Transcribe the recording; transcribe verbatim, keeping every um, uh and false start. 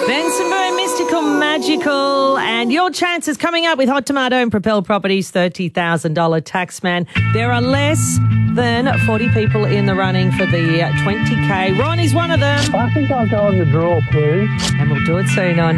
Benson Boone, Mystical Magical, and your chances coming up with Hot Tomato and Propel Properties thirty thousand dollars Taxman. There are less than forty people in the running for the twenty K. Ronnie's one of them. I think I'll go on the draw, please. And we'll do it soon on